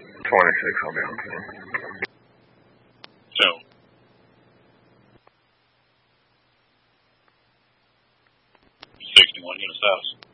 26 I'll be on scene. So. 61 Units House.